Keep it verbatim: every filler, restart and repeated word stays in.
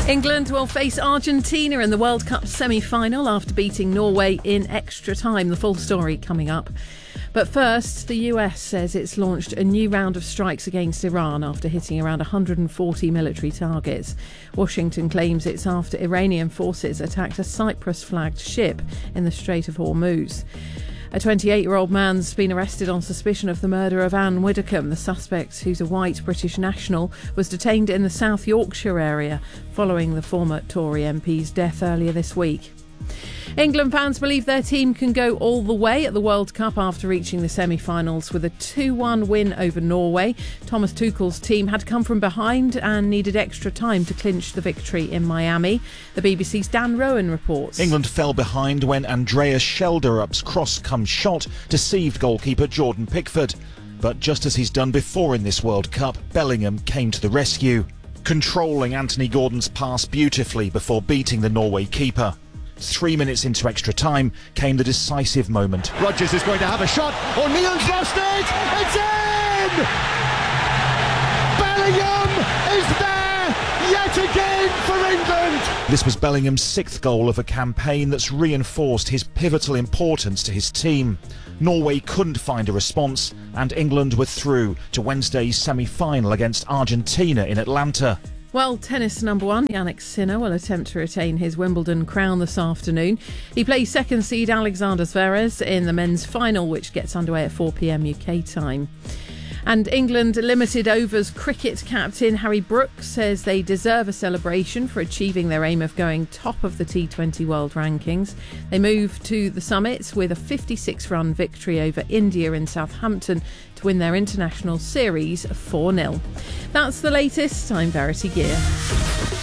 England will face Argentina in the World Cup semi-final after beating Norway in extra time. The full story coming up. But first, the U S says it's launched a new round of strikes against Iran after hitting around one hundred forty military targets. Washington claims it's after Iranian forces attacked a Cyprus-flagged ship in the Strait of Hormuz. A twenty-eight-year-old man's been arrested on suspicion of the murder of Anne Widdecombe. The suspect, who's a white British national, was detained in the South Yorkshire area following the former Tory M P's death earlier this week. England fans believe their team can go all the way at the World Cup after reaching the semi-finals with a two one win over Norway. Thomas Tuchel's team had to come from behind and needed extra time to clinch the victory in Miami. The B B C's Dan Rowan reports. England fell behind when Andreas Schelderup's cross-come shot deceived goalkeeper Jordan Pickford. But just as he's done before in this World Cup, Bellingham came to the rescue, controlling Anthony Gordon's pass beautifully before beating the Norway keeper. Three minutes into extra time came the decisive moment. Rodgers is going to have a shot. O'Neill's lost it. It's in! Bellingham is there yet again for England. This was Bellingham's sixth goal of a campaign that's reinforced his pivotal importance to his team. Norway couldn't find a response, and England were through to Wednesday's semi-final against Argentina in Atlanta. Well, tennis number one, Jannik Sinner, will attempt to retain his Wimbledon crown this afternoon. He plays second seed Alexander Zverev in the men's final, which gets underway at four p m U K time. And England limited overs cricket captain Harry Brooks says they deserve a celebration for achieving their aim of going top of the T twenty World Rankings. They moved to the summit with a fifty-six run victory over India in Southampton to win their international series four nil. That's the latest. I'm Verity Gear.